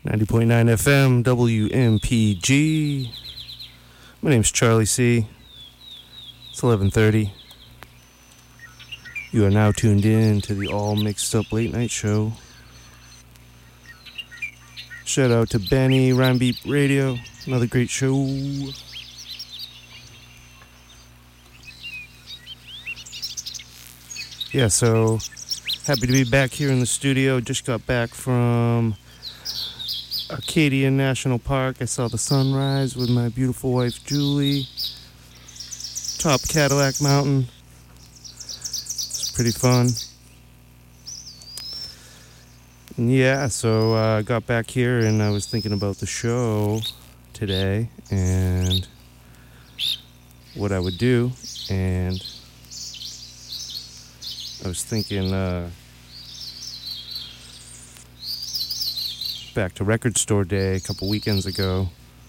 90.9 FM, WMPG. My name's Charlie C. It's 11:30. You are now tuned in to the All Mixed Up Late Night Show. Shout out to Benny, Rhyme Beat Radio, another great show. Yeah, so happy to be back here in the studio. Just got back from Acadia National Park. I saw the sunrise with my beautiful wife Julie. Top Cadillac Mountain. It's pretty fun. And yeah, so I got back here and I was thinking about the show today and what I would do. And I was thinking back to Record Store Day a couple weekends ago,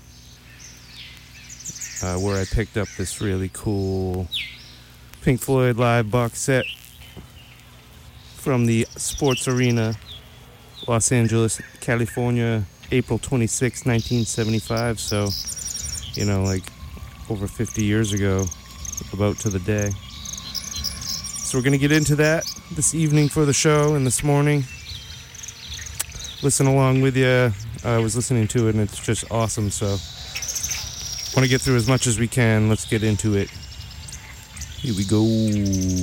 where I picked up this really cool Pink Floyd live box set from the Sports Arena, Los Angeles, California, April 26, 1975. So, you know, like over 50 years ago, about to the day. So we're going to get into that this evening for the show and this morning. Listen along with you. I was listening to it and it's just awesome. So want to get through as much as we can. Let's get into it. Here we go.